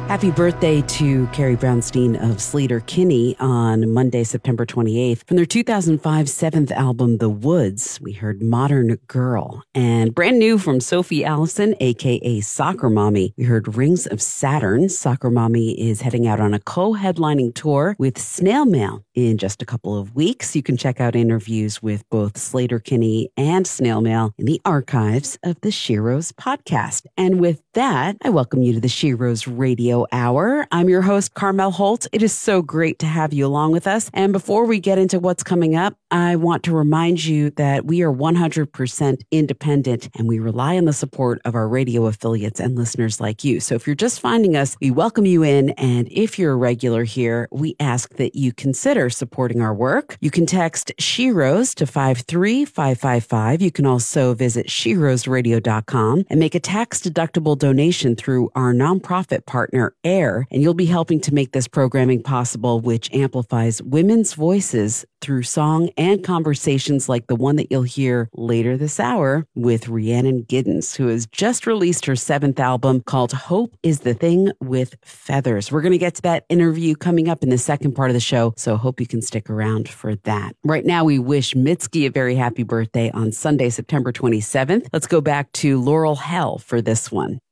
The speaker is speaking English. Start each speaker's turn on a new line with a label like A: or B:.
A: Happy birthday to Carrie Brownstein of Sleater-Kinney on Monday, September 28th. From their 2005 seventh album, The Woods, we heard Modern Girl. And brand new from Sophie Allison, a.k.a. Soccer Mommy, we heard Rings of Saturn. Soccer Mommy is heading out on a co-headlining tour with Snail Mail in just a couple of weeks. You can check out interviews with both Sleater-Kinney and Snail Mail in the archives of the Sheroes podcast. And with that, I welcome you to the Sheroes Radio Hour. I'm your host, Carmel Holt. It is so great to have you along with us. And before we get into what's coming up, I want to remind you that we are 100% independent and we rely on the support of our radio affiliates and listeners like you. So if you're just finding us, we welcome you in. And if you're a regular here, we ask that you consider supporting our work. You can text Sheroes to 53555. You can also visit sheroesradio.com and make a tax-deductible donation through our nonprofit partner, AIR, and you'll be helping to make this programming possible, which amplifies women's voices through song and conversations like the one that you'll hear later this hour with Rhiannon Giddens, who has just released her seventh album called Hope is the Thing with Feathers. We're going to get to that interview coming up in the second part of the show, so hope you can stick around for that. Right now, we wish Mitski a very happy birthday on Sunday, September 27th. Let's go back to Laurel Hell for this one.